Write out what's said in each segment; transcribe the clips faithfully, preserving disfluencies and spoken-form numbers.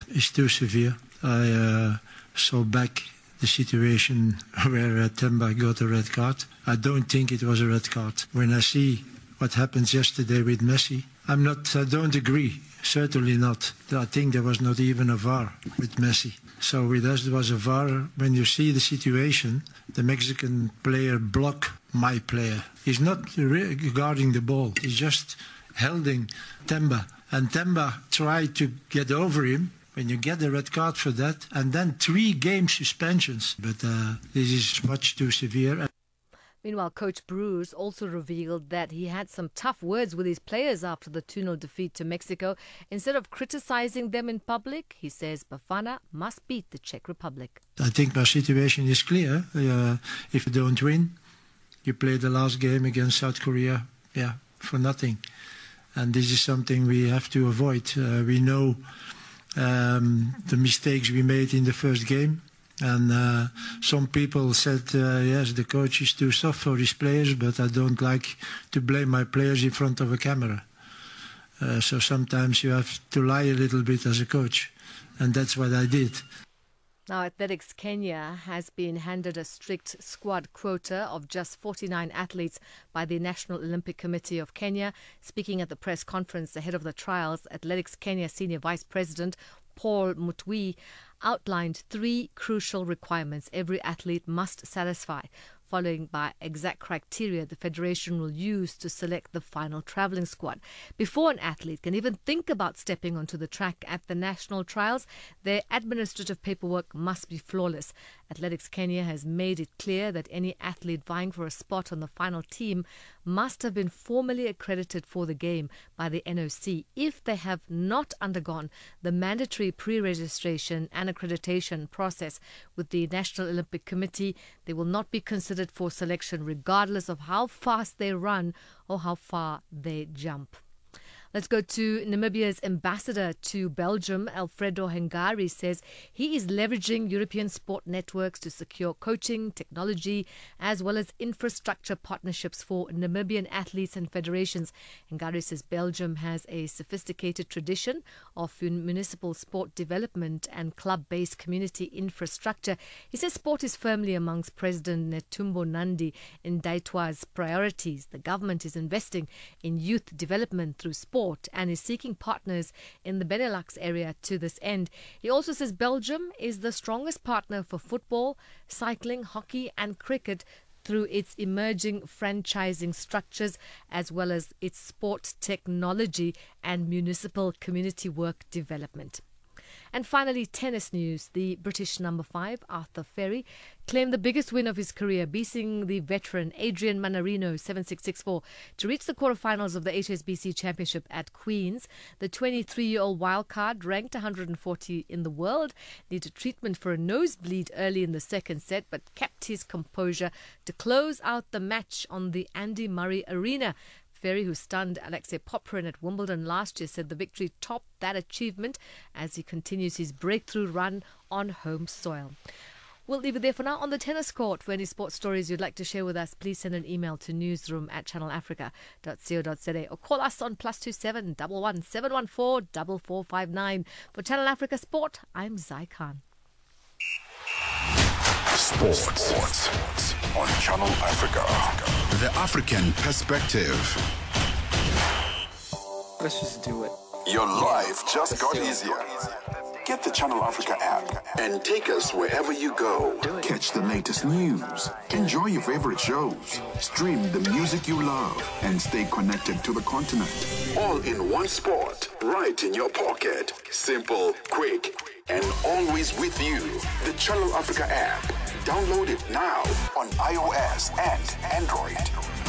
is too severe. I uh, saw back the situation where uh, Temba got a red card. I don't think it was a red card. When I see what happened yesterday with Messi, I'm not. I don't agree. Certainly not. I think there was not even a V A R with Messi. So with us there was a V A R. When you see the situation, the Mexican player blocked my player. He's not regarding the ball. He's just holding Temba. And Temba tried to get over him. When you get a red card for that, and then three game suspensions. But uh, this is much too severe. Meanwhile, Coach Bruce also revealed that he had some tough words with his players after the two nil defeat to Mexico. Instead of criticizing them in public, he says Bafana must beat the Czech Republic. I think my situation is clear. Uh, if you don't win, you play the last game against South Korea, yeah, for nothing. And this is something we have to avoid. Uh, we know um, the mistakes we made in the first game. And uh, some people said, uh, yes, the coach is too soft for his players, but I don't like to blame my players in front of a camera. Uh, so sometimes you have to lie a little bit as a coach. And that's what I did. Now, Athletics Kenya has been handed a strict squad quota of just forty-nine athletes by the National Olympic Committee of Kenya. Speaking at the press conference ahead of the trials, Athletics Kenya Senior Vice President Paul Mutwi outlined three crucial requirements every athlete must satisfy, following by exact criteria the Federation will use to select the final travelling squad. Before an athlete can even think about stepping onto the track at the national trials, their administrative paperwork must be flawless. Athletics Kenya has made it clear that any athlete vying for a spot on the final team must have been formally accredited for the game by the N O C. If they have not undergone the mandatory pre-registration and accreditation process with the National Olympic Committee, they will not be considered for selection regardless of how fast they run or how far they jump. Let's go to Namibia's ambassador to Belgium. Alfredo Hengari says he is leveraging European sport networks to secure coaching, technology, as well as infrastructure partnerships for Namibian athletes and federations. Hengari says Belgium has a sophisticated tradition of municipal sport development and club-based community infrastructure. He says sport is firmly amongst President Netumbo Nandi Ndaitwah's priorities. The government is investing in youth development through sport and is seeking partners in the Benelux area to this end. He also says Belgium is the strongest partner for football, cycling, hockey and cricket through its emerging franchising structures as well as its sport technology and municipal community work development. And finally, tennis news. The British number five, Arthur Ferry, claimed the biggest win of his career, beating the veteran Adrian Manarino seven six six four to reach the quarterfinals of the H S B C Championship at Queen's. The twenty-three-year-old wildcard, ranked one hundred forty in the world, needed treatment for a nosebleed early in the second set, but kept his composure to close out the match on the Andy Murray Arena. Ferry, who stunned Alexei Popyrin at Wimbledon last year, said the victory topped that achievement as he continues his breakthrough run on home soil. We'll leave it there for now. On the tennis court, for any sports stories you'd like to share with us, please send an email to newsroom at channel africa dot co dot za or call us on plus two seven one one seven one four four four five nine. For Channel Africa Sport, I'm Zai Khan. Sports. Sports on Channel Africa. The African perspective. Let's just do it. Your life just got easier. Get the Channel Africa app and take us wherever you go. Catch the latest news, enjoy your favorite shows, stream the music you love, and stay connected to the continent. All in one spot, right in your pocket. Simple, quick, and always with you. The Channel Africa app. Download it now on iOS and Android.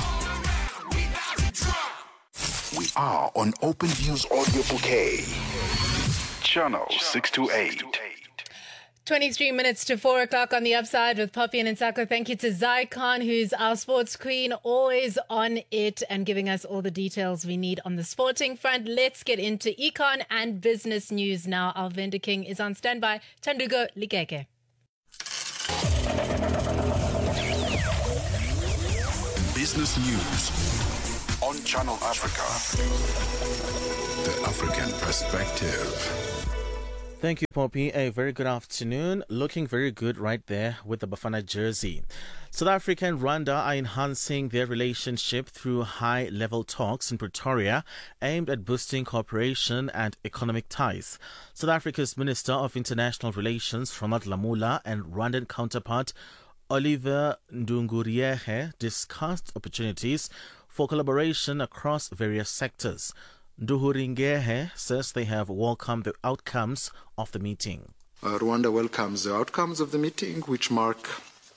We are on Open Views Audio Bouquet. Channel six two eight. twenty-three minutes to four o'clock on the upside with Poppy and Nsako. Thank you to Zai Khan, who's our sports queen, always on it and giving us all the details we need on the sporting front. Let's get into econ and business news now. Our vendor king is on standby. Tandugo Likeke. Business news on Channel Africa. The African perspective. Thank you, Poppy. A very good afternoon. Looking very good right there with the Bafana jersey. South Africa and Rwanda are enhancing their relationship through high-level talks in Pretoria aimed at boosting cooperation and economic ties. South Africa's Minister of International Relations, Ramad Lamula, and Rwandan counterpart Oliver Ndunguriehe discussed opportunities for collaboration across various sectors. Nduhuringehe says they have welcomed the outcomes of the meeting. Uh, Rwanda welcomes the outcomes of the meeting, which mark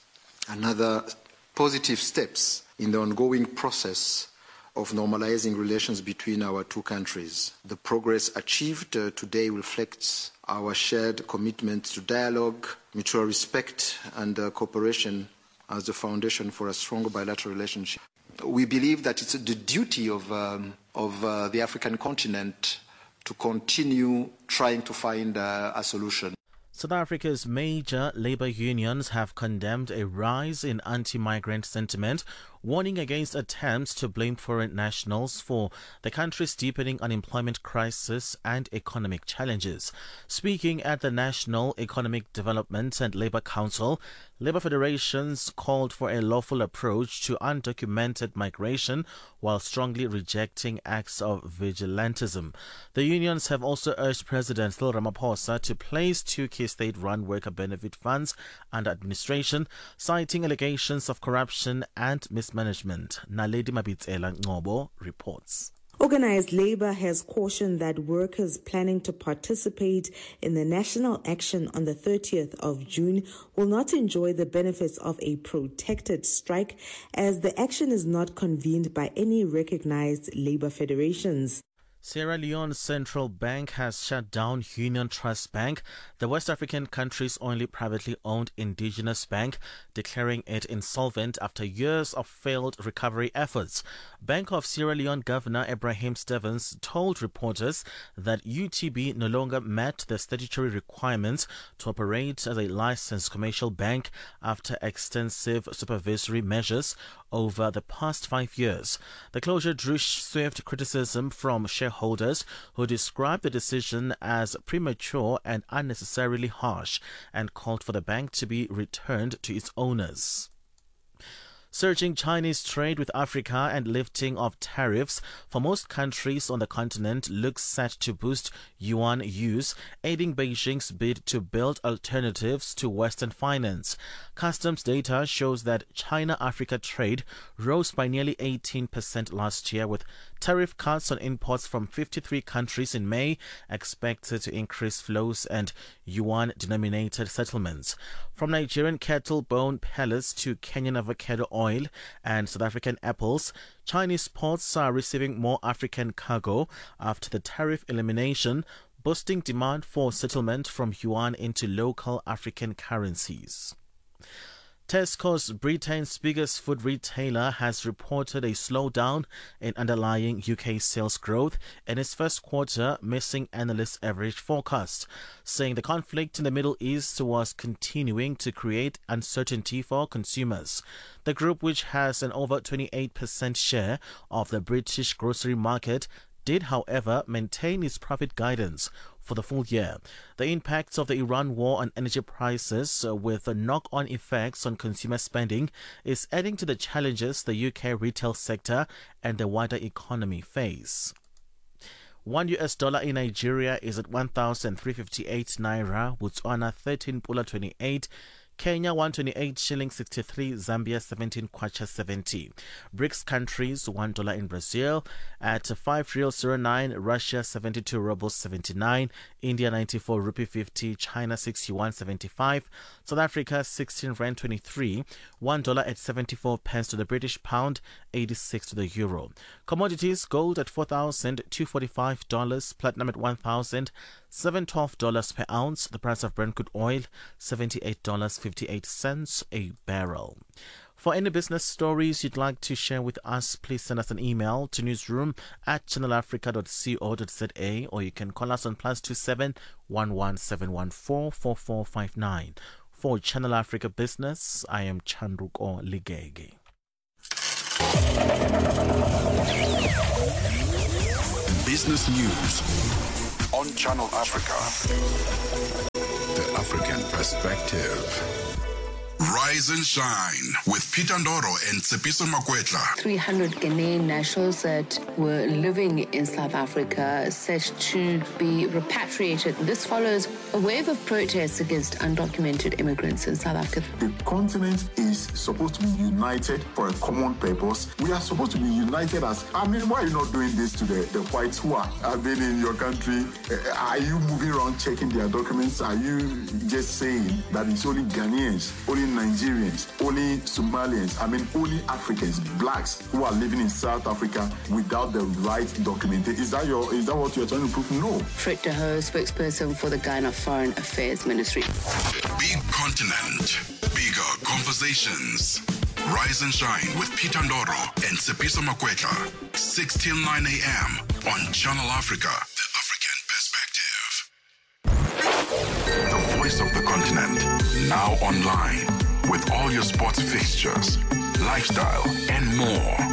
another positive steps in the ongoing process of normalizing relations between our two countries. The progress achieved uh, today reflects our shared commitment to dialogue, mutual respect, and uh, cooperation as the foundation for a stronger bilateral relationship. We believe that it's the duty of, um, of uh, the African continent to continue trying to find uh, a solution. South Africa's major labor unions have condemned a rise in anti-migrant sentiment, warning against attempts to blame foreign nationals for the country's deepening unemployment crisis and economic challenges. Speaking at the National Economic Development and Labour Council, labour federations called for a lawful approach to undocumented migration while strongly rejecting acts of vigilantism. The unions have also urged President Cyril Ramaphosa to place two key state-run worker benefit funds under administration, citing allegations of corruption and mismanagement. Naledi Mabitsela Ngobo reports. Organised Labour has cautioned that workers planning to participate in the national action on the thirtieth of June will not enjoy the benefits of a protected strike, as the action is not convened by any recognised labour federations. Sierra Leone's central bank has shut down Union Trust Bank, the West African country's only privately owned indigenous bank, declaring it insolvent after years of failed recovery efforts. Bank of Sierra Leone Governor Ibrahim Stevens told reporters that U T B no longer met the statutory requirements to operate as a licensed commercial bank after extensive supervisory measures over the past five years. The closure drew swift criticism from shareholders who described the decision as premature and unnecessarily harsh and called for the bank to be returned to its owners. Surging Chinese trade with Africa and lifting of tariffs for most countries on the continent looks set to boost yuan use, aiding Beijing's bid to build alternatives to Western finance. Customs data shows that China-Africa trade rose by nearly eighteen percent last year, with tariff cuts on imports from fifty-three countries in May expected to increase flows and yuan-denominated settlements. From Nigerian cattle bone pellets to Kenyan avocado oil and South African apples, Chinese ports are receiving more African cargo after the tariff elimination, boosting demand for settlement from yuan into local African currencies. Tesco's, Britain's biggest food retailer, has reported a slowdown in underlying U K sales growth in its first quarter, missing analysts' average forecast, saying the conflict in the Middle East was continuing to create uncertainty for consumers. The group, which has an over twenty-eight percent share of the British grocery market, did, however, maintain its profit guidance for the full year. The impacts of the Iran war on energy prices, uh, with the knock-on effects on consumer spending, is adding to the challenges the U K retail sector and the wider economy face. One U S dollar in Nigeria is at one thousand three hundred fifty-eight naira, Botswana thirteen pula twenty-eight, Kenya one twenty-eight shilling sixty-three, Zambia seventeen kwacha seventy. BRICS countries, one dollar in Brazil at five real zero nine, Russia seventy-two rubles seventy-nine, India ninety-four rupee fifty, China six yuan seventy-five, South Africa sixteen rand twenty-three, one dollar at seventy-four pence to the British pound, eighty-six to the euro. Commodities: gold at four thousand two hundred forty-five dollars, platinum at one thousand seven hundred twelve dollars per ounce. The price of Brent crude oil seventy-eight dollars and fifty-eight cents a barrel. For any business stories you'd like to share with us, please send us an email to newsroom at channel africa dot co dot za, or you can call us on plus two seven one one seven one four four four five nine. For Channel Africa Business, I am Chandruko Ligege. Business news on Channel Africa. The African Perspective. Rise and shine with Peter Ndoro and Tsepiso Makwetla. three hundred Ghanaian nationals that were living in South Africa set to be repatriated. This follows a wave of protests against undocumented immigrants in South Africa. The continent is supposed to be united for a common purpose. We are supposed to be united as, I mean, why are you not doing this to the, the whites who are, have been in your country? Uh, are you moving around checking their documents? Are you just saying that it's only Ghanaians, only Nigerians, only Somalians, I mean, only Africans, blacks who are living in South Africa without the right documentation? Is that your? Is that what you're trying to prove? No. Fred De Hoo, spokesperson for the Ghana Foreign Affairs Ministry. Big continent, bigger conversations. Rise and shine with Peter Ndoro and Tsepiso Makwetla, six till nine a.m. on Channel Africa, the African Perspective. The voice of the continent, now online, with all your sports fixtures, lifestyle, and more.